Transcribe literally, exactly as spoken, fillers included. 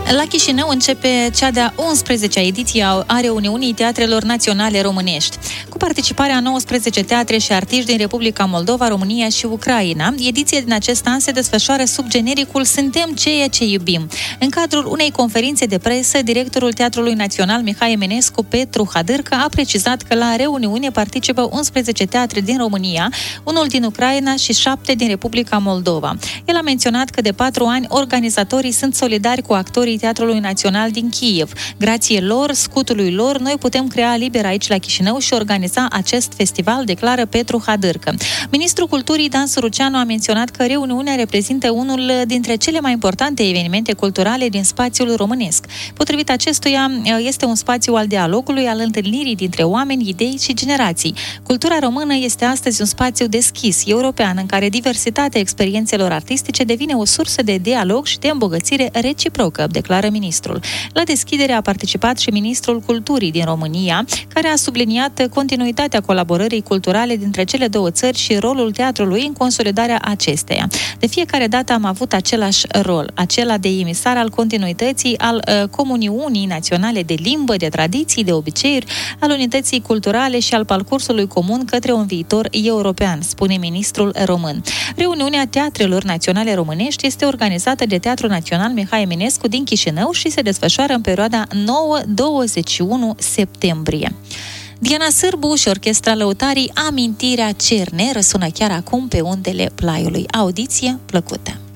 La Chișinău începe cea de-a unsprezecea ediție a reuniunii Teatrelor Naționale Românești. Cu participarea a nouăsprezece teatre și artiști din Republica Moldova, România și Ucraina, ediția din acest an se desfășoară sub genericul Suntem ceea ce iubim. În cadrul unei conferințe de presă, directorul Teatrului Național Mihai Eminescu, Petru Hadârcă, a precizat că la reuniune participă unsprezece teatre din România, unul din Ucraina și șapte din Republica Moldova. El a menționat că de patru ani organizatorii sunt solidari cu actorii Teatrului Național din Kiev. Grație lor, scutului lor, noi putem crea liber aici la Chișinău și organiza acest festival, declară Petru Hadârcă. Ministrul Culturii Dan Suruceanu a menționat că reuniunea reprezintă unul dintre cele mai importante evenimente culturale din spațiul românesc. Potrivit acestuia, este un spațiu al dialogului, al întâlnirii dintre oameni, idei și generații. Cultura română este astăzi un spațiu deschis, european, în care diversitatea experiențelor artistice devine o sursă de dialog și de îmbogățire reciprocă, declară ministrul. La deschidere a participat și ministrul Culturii din România, care a subliniat continuitatea colaborării culturale dintre cele două țări și rolul teatrului în consolidarea acesteia. De fiecare dată am avut același rol, acela de emisar al continuității, al uh, comuniunii naționale de limbă, de tradiții, de obiceiuri, al unității culturale și al parcursului comun către un viitor european, spune ministrul român. Reuniunea Teatrelor Naționale Românești este organizată de Teatrul Național Mihai Eminescu din Chișinău și se desfășoară în perioada nouă douăzeci și unu septembrie. Diana Sârbu și Orchestra Lăutarii Amintirea Cerne răsună chiar acum pe undele Plaiului. Audiție plăcută!